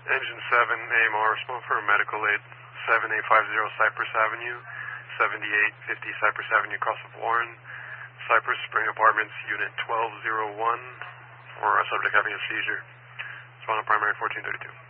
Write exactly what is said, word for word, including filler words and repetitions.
Engine seven, A M R, respond for a medical aid, seven eight five zero Cypress Avenue, seventy-eight fifty Cypress Avenue, across of Warren, Cypress Spring Apartments, Unit twelve oh one, for a subject having a seizure. Respond to primary fourteen thirty-two.